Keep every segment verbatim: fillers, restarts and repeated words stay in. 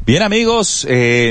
Bien, amigos, eh,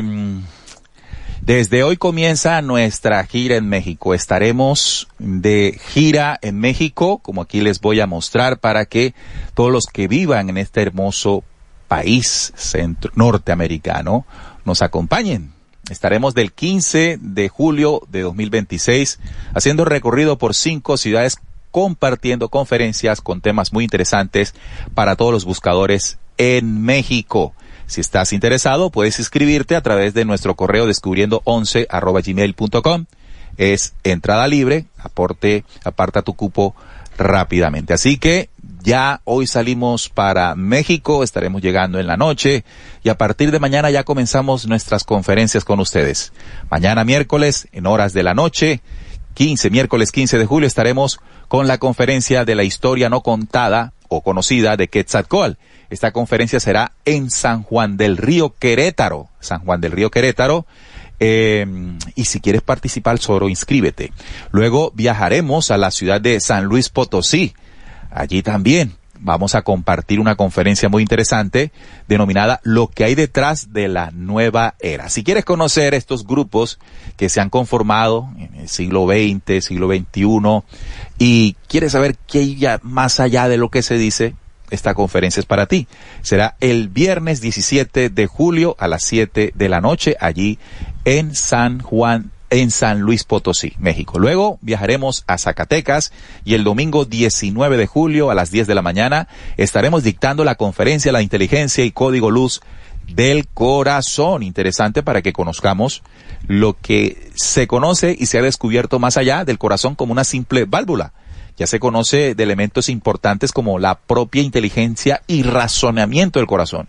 desde hoy comienza nuestra gira en México. Estaremos de gira en México, como aquí les voy a mostrar, para que todos los que vivan en este hermoso país centro, norteamericano nos acompañen. Estaremos del quince de julio de dos mil veintiséis haciendo recorrido por cinco ciudades, compartiendo conferencias con temas muy interesantes para todos los buscadores en México. Si estás interesado, puedes inscribirte a través de nuestro correo descubriendo once arroba gmail punto com. Es entrada libre, aporte, aparta tu cupo rápidamente. Así que ya hoy salimos para México, estaremos llegando en la noche y a partir de mañana ya comenzamos nuestras conferencias con ustedes. Mañana miércoles, en horas de la noche, quince, miércoles quince de julio, estaremos con la conferencia de la historia no contada o conocida de Quetzalcóatl. Esta conferencia será en San Juan del Río, Querétaro. San Juan del Río, Querétaro. Eh, y si quieres participar, solo inscríbete. Luego viajaremos a la ciudad de San Luis Potosí. Allí también vamos a compartir una conferencia muy interesante denominada Lo que hay detrás de la nueva era. Si quieres conocer estos grupos que se han conformado en el siglo veinte, siglo veintiuno y quieres saber qué hay ya más allá de lo que se dice, esta conferencia es para ti. Será el viernes diecisiete de julio a las siete de la noche allí en San Juan, en San Luis Potosí, México. Luego viajaremos a Zacatecas y el domingo diecinueve de julio a las diez de la mañana estaremos dictando la conferencia La inteligencia y código luz del corazón. Interesante para que conozcamos lo que se conoce y se ha descubierto más allá del corazón como una simple válvula. Ya se conoce de elementos importantes como la propia inteligencia y razonamiento del corazón,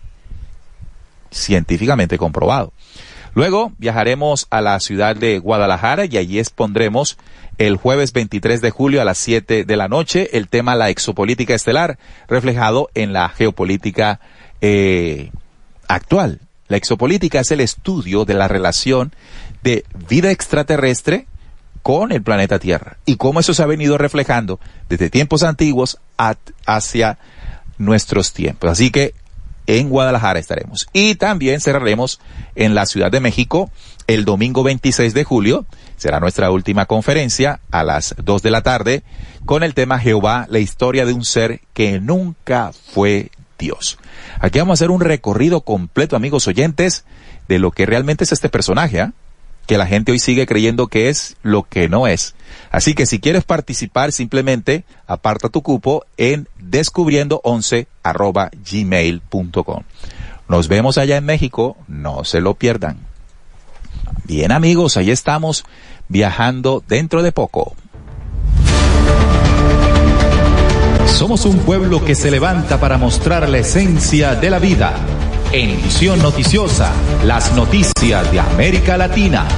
científicamente comprobado. Luego viajaremos a la ciudad de Guadalajara y allí expondremos el jueves veintitrés de julio a las siete de la noche el tema la exopolítica estelar, reflejado en la geopolítica eh, actual. La exopolítica es el estudio de la relación de vida extraterrestre con el planeta Tierra y cómo eso se ha venido reflejando desde tiempos antiguos hacia nuestros tiempos. Así que en Guadalajara estaremos. Y también cerraremos en la Ciudad de México el domingo veintiséis de julio. Será nuestra última conferencia a las dos de la tarde con el tema Jehová, la historia de un ser que nunca fue Dios. Aquí vamos a hacer un recorrido completo, amigos oyentes, de lo que realmente es este personaje, ¿eh? que la gente hoy sigue creyendo que es lo que no es. Así que si quieres participar, simplemente aparta tu cupo en descubriendo once arroba gmail punto com. Nos vemos allá en México, no se lo pierdan. Bien, amigos, ahí estamos viajando dentro de poco. Somos un pueblo que se levanta para mostrar la esencia de la vida. En Visión Noticiosa, las noticias de América Latina.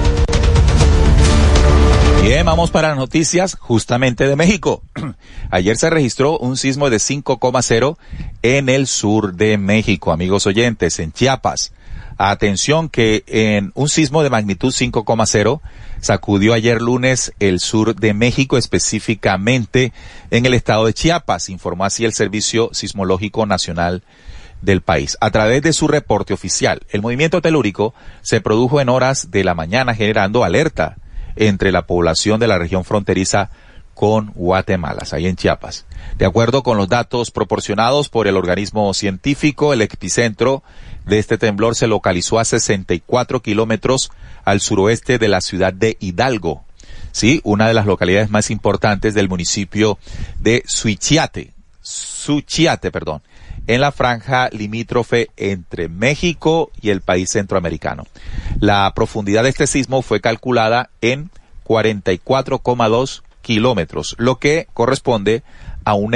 Bien, vamos para las noticias justamente de México. Ayer se registró un sismo de cinco coma cero en el sur de México, amigos oyentes, en Chiapas. Atención que en un sismo de magnitud cinco coma cero sacudió ayer lunes el sur de México, específicamente en el estado de Chiapas, informó así el Servicio Sismológico Nacional del país. A través de su reporte oficial, el movimiento telúrico se produjo en horas de la mañana, generando alerta entre la población de la región fronteriza con Guatemala, ahí en Chiapas. De acuerdo con los datos proporcionados por el organismo científico, el epicentro de este temblor se localizó a sesenta y cuatro kilómetros al suroeste de la ciudad de Hidalgo, sí, una de las localidades más importantes del municipio de Suchiate, Suchiate, perdón, en la franja limítrofe entre México y el país centroamericano. La profundidad de este sismo fue calculada en cuarenta y cuatro coma dos kilómetros, lo que corresponde a una